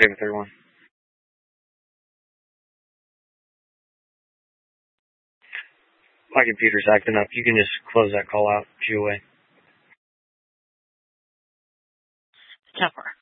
Take the third one. My computer's acting up. You can just close that call out. G away. Tougher.